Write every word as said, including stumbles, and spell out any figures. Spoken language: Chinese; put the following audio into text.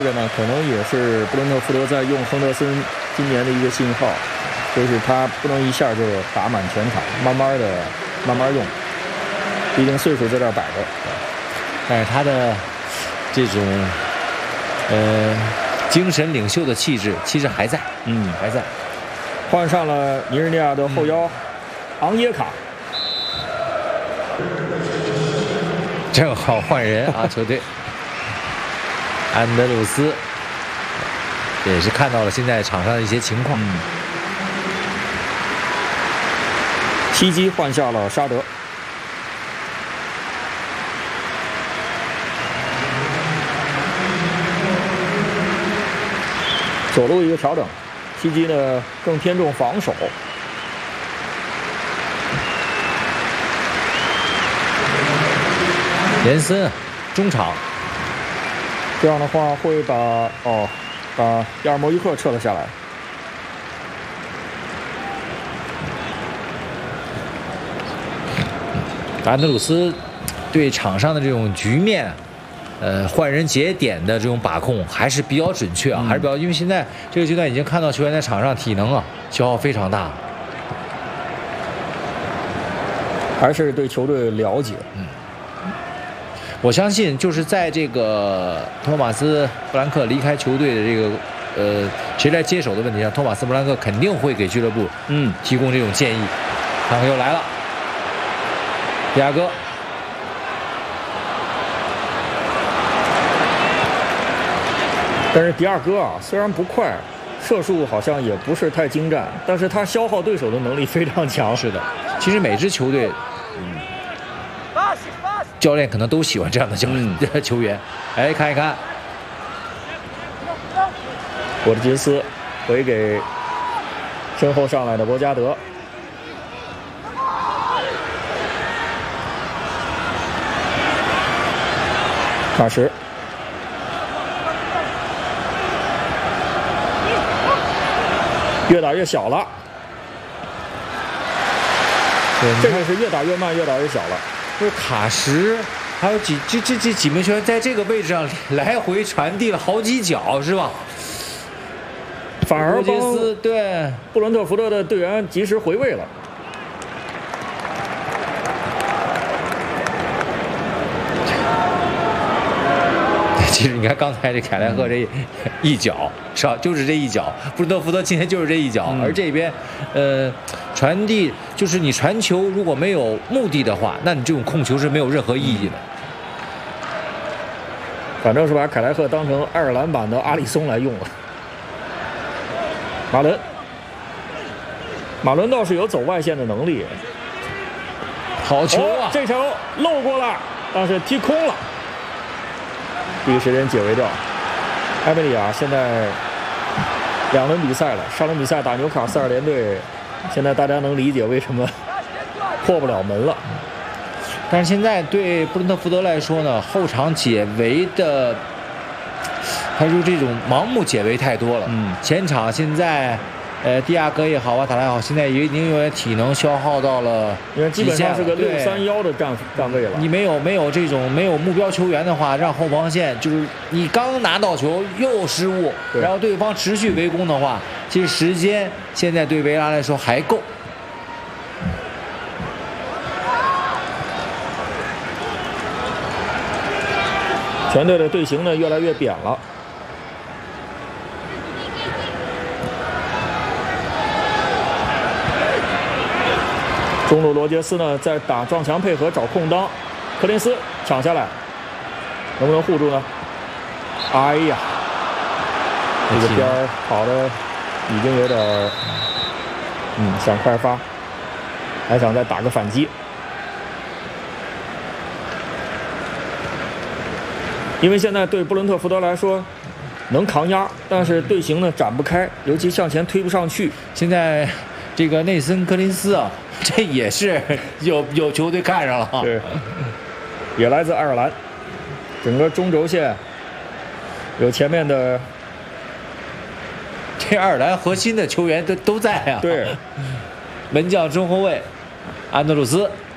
这个呢，可能也是布伦特福德在用亨德森今年的一个信号，就是他不能一下就打满全场，慢慢的、慢慢用。毕竟岁数在这儿摆着， 但是他的这种呃精神领袖的气质其实还在， 嗯， 还在。 换上了尼日利亚的后腰、嗯、昂耶卡， 正好换人啊，球队。安德鲁斯也是看到了现在场上的一些情况。嗯、 西基换下了沙德，左路一个调整，西基呢更偏重防守。 延森中场。 这样的话会把哦，把亚尔莫伊克撤了下来。 安德鲁斯对场上的这种局面，呃，换人节点的这种把控还是比较准确啊，嗯、还是比较，因为现在这个阶段已经看到球员在场上体能啊消耗非常大， 还是对球队了解。 嗯。我相信，就是在这个托马斯·布兰克离开球队的这个呃谁来接手的问题上，托马斯·布兰克肯定会给俱乐部嗯提供这种建议。看看又来了，迪亚哥， 但是迪亚哥啊，虽然不快，射术好像也不是太精湛，但是他消耗对手的能力非常强。 是的，其实每支球队，嗯。教练可能都喜欢这样的教练、嗯、球员。哎，看一看， 沃特金斯回给身后上来的博加德，卡什，越打越小了。这个是越打越慢，越打越小了。 就是卡什，还有几这这这几名球员在这个位置上来回传递了好几脚，是吧？ 反而帮对布伦特福德的队员及时回位了。 其实你看刚才这凯莱赫这一脚是吧，就是这一脚，布伦特福德今天就是这一脚，嗯、而这边呃传递就是你传球如果没有目的的话，那你这种控球是没有任何意义的。 反正是把凯莱赫当成爱尔兰版的阿里松来用了。马伦，马伦倒是有走外线的能力， 好球啊！ 哦、这球漏过了，但是踢空了。第一时间解围掉。埃梅里亚现在两轮比赛了，上轮比赛打纽卡斯尔联队，现在大家能理解为什么破不了门了。 但是现在对布伦特福德来说呢，后场解围的，他说这种盲目解围太多了。嗯，前场现在，呃，蒂亚戈也好，瓦塔拉也好，现在已经有点体能消耗到了， 因为基本上是个六三幺的站站位了。 你没有没有这种没有目标球员的话，让后防线就是你刚拿到球又失误，然后对方持续围攻的话，其实时间现在对维拉来说还够。 全队的队形呢越来越扁了。中路罗杰斯呢在打撞墙配合找空当，柯林斯抢下来，能不能护住呢？哎呀，这个边儿跑的已经有点，嗯，想快发，还想再打个反击。因为现在对布伦特福德来说能扛压，但是队形呢展不开，尤其向前推不上去。 现在这个内森·柯林斯啊，这也是有有球队看上了， 对，也来自爱尔兰。整个中轴线有前面的这爱尔兰核心的球员都都在啊。 对， 门将中后卫安德鲁斯。